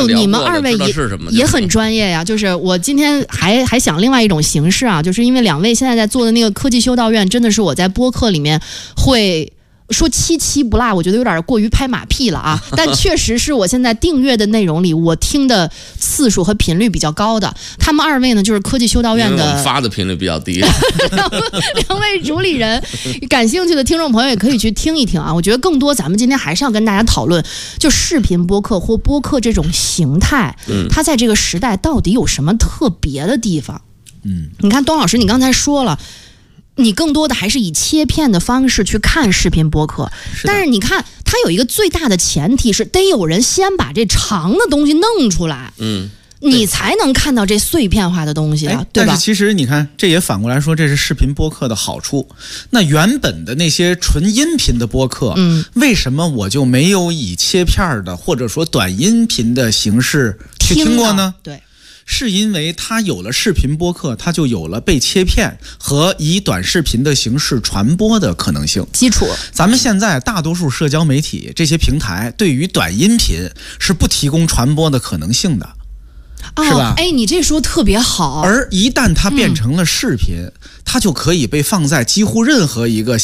呦，你们二位也很专业呀。就是我今天还想另外一种形式啊，就是因为两位现在在做的那个科技修道院，真的是我在播客里面会说七七不落，我觉得有点过于拍马屁了啊，但确实是我现在订阅的内容里我听的次数和频率比较高的。他们二位呢，就是科技修道院的， 因为我们发的频率比较低。 两位主理人，感兴趣的听众朋友也可以去听一听啊。我觉得更多咱们今天还是要跟大家讨论，就视频播客或播客这种形态，它在这个时代到底有什么特别的地方？你看东老师，你刚才说了。你更多的还是以切片的方式去看视频播客，但是你看它有一个最大的前提是得有人先把这长的东西弄出来，你才能看到这碎片化的东西啊，对吧？ 但是其实你看，这也反过来说，这是视频播客的好处。那原本的那些纯音频的播客，为什么我就没有以切片的或者说短音频的形式去听过呢？ 对。 是因为它有了视频播客，它就有了被切片和以短视频的形式传播的可能性基础。 咱们现在大多数社交媒体这些平台对于短音频是不提供传播的可能性的，是吧？ 哎，你这说特别好。 而一旦它变成了视频，它就可以被放在几乎任何一个